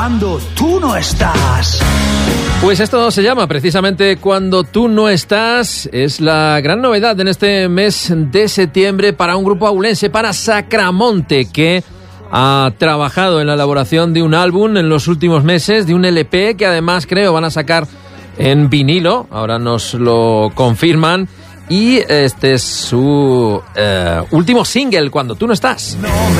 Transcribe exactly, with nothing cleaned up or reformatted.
Cuando tú no estás. Pues esto se llama precisamente Cuando tú no estás. Es la gran novedad en este mes de septiembre para un grupo aulense, para Sacramonte, que ha trabajado en la elaboración de un álbum en los últimos meses, de un L P que además creo van a sacar en vinilo, ahora nos lo confirman, y este es su eh, último single, Cuando tú no estás. No me